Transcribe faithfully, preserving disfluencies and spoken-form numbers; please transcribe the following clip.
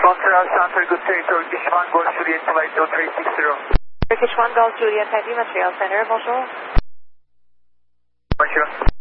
Montreal Center, good territory, Turkish one, Golf Juliet, flight zero three six zero. Turkish one, Golf Juliet, Heavy, Montreal Center, bonjour. Bonjour.